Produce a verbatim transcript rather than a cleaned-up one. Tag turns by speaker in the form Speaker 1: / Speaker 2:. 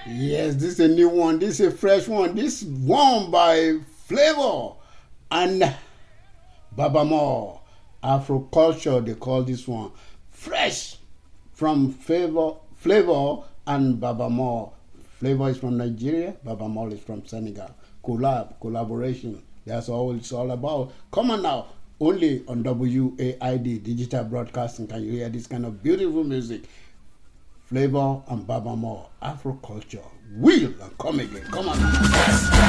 Speaker 1: Yes, this is a new one. This is a fresh one. This one by Flavor and Baba More. Afro culture, they call this one. Fresh from Flavor, Flavor and Baba More. Flavor is from Nigeria. Baba More is from Senegal. Collab, collaboration. That's all it's all about. Come on now. Only on W A I D, Digital Broadcasting, can you hear this kind of beautiful music. Flavor and Baba More, Afro culture. Will and come again. Come on.